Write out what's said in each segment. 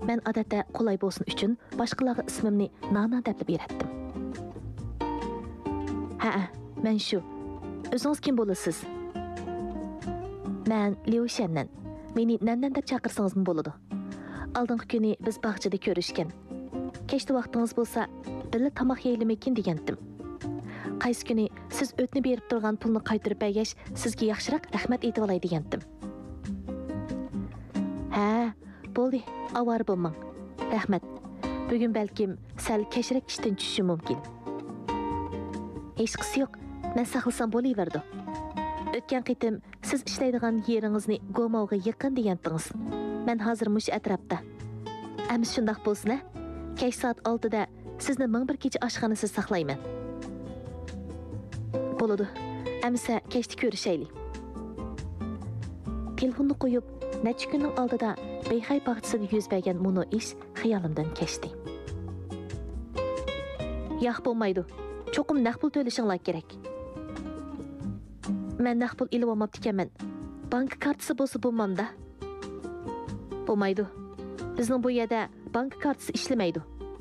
Men odatda qulay bo'lsin uchun boshqalarga ismimni Nana deb beratdim. Ha, men shu. O'zingiz kim bo'lasiz? Men Liu Shannan. Meni Nannan deb chaqirsangiz bo'ladi. Oldingi kuni biz bog'chada ko'rishgan. Kechda vaqtingiz bo'lsa, birga tomoq yeyilmekin degandim. Qaysi kuni siz o'tni berib turgan pulni qaytarib bergach, sizga yaxshiroq rahmat aytib olay degandim. Ha, bo'ldi, avor bo'lmang. Rahmat. Bugun balkim sal kechroq ishdan tushishi mumkin. Hech qisi yo'q. Men saqlasam bo'laverdi. O'tgan qitim siz ishlaydigan yeringizni Gomovga yaqin degandingiz. Men hozir mush atrofda. Ammo shundoq bo'lsa, kech soat 6 da sizni 1001 kecha oshxonasida saqlayman. Bo'ladi. Amsa kechda ko'rishaylik. Telefonni qo'yib, necha kunning oldida Beyxay bog'chisida yuz bergan mono ish xiyolimdan kechdi. Yo'q bo'lmaydi. Cho'qim naqd pul to'lashinglar kerak. Men naqd pul ilib olmabdi ekanman. Bank kartasi bo'lsa bo'lmamda. Bo'lmaydi. Bizning bu yerda bank kartasi ishlamaydi.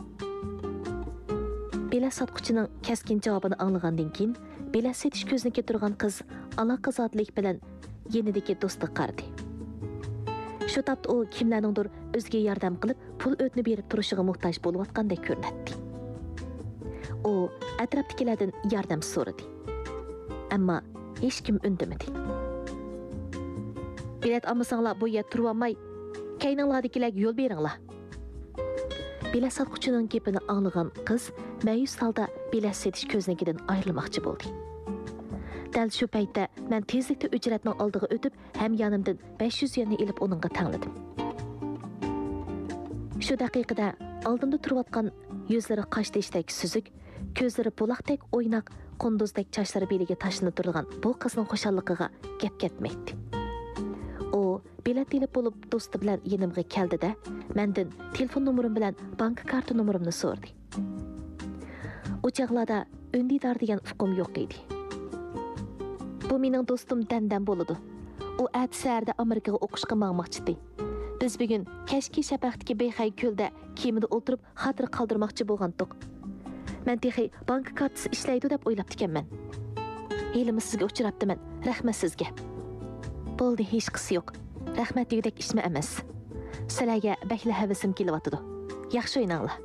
Bilet sotquchining keskin javobini anglagandan keyin bilet setish ko'zini turgan qiz aloqa zotlik bilan yenidagi do'stga qaradi. Shu topda u kimlarningdir o'ziga yordam qilib, pul o'tni berib turishiga muhtoj bo'layotgandek ko'rinadi. U atrofdagilardan yordam so'radi. Ammo hech kim undamadi. Bilet olmasanglar bu yerda turib olmay, kayninglardagilarga yo'l beringlar. Bilet sotquchining gapini anglagan qiz ma'yus holda bilet setish ko'znikidan ayrilmoqchi bo'ldi. Dal shu paytda men tezlikda ujratning oldiga o'tib, ham yonimdan 500 yuanni ilib uningga tangladim. Shu daqiqada oldimda turayotgan yuzlari qoshdeshdek suzuk, ko'zlari buloqdek o'ynoq, qunduzdek sochlari beliga tashlanib turgan bu qizning xushalligiga gap ketmaydi. U bilet ilib bo'lib do'sti bilan yenimga keldi-da, mendan telefon nomerim bilan bank karta nomerimni so'radi. O chaqlarda Ündidar degan uqum yo'q edi. Bu mening do'stim Dandan bo'ladi. U atsarda Amerikaga o'qishga mangmoqchi edi. Biz bugun kechki shafaqdagi Beyxay ko'lda kemida o'tirib xatir qoldirmoqchi bo'lgandik. Men texi bank kartasi ishlaydi deb o'ylab ekanman. Elim sizga uchrabdiman. Rahmat sizga. Bo'ldi, hech qisi yo'q. Rahmat degdek ishma emas. Sizlarga bakla havasim kelyotdi. Yaxshi o'ynanglar.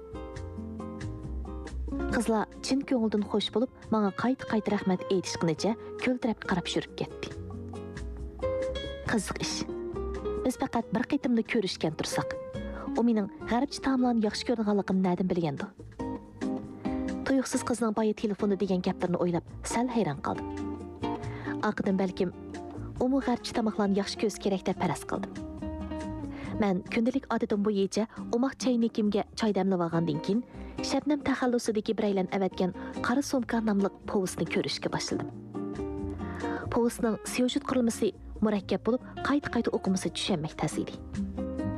Qizlar chin ko'ngildan xush bo'lib, menga qayt rahmat aytishqinicha ko'l tarafga qarab yurib ketdi. Qiziq ish. Biz faqat bir qitimda ko'rishgan tursak, u mening g'arbcha taomlarni yaxshi ko'rganligimni nadim bilgandi. Tuyuqsiz qizning boya telefonni degan gaplarni o'ylab, sal hayron qoldim. Oqidan balkim u g'arbcha tamoqlarni yaxshi ko'rish kerak deb faraz qildim. Men kundalik odatim bo'yicha umoq chaynikimga choy damlab olgandan keyin Shabnam taxallusidagi biraylan avatgan qora somka nomli povustni ko'rishga boshladim. Povustning syujet qurilmasi murakkab bo'lib, qayta o'qimasi tushunmak tas edi.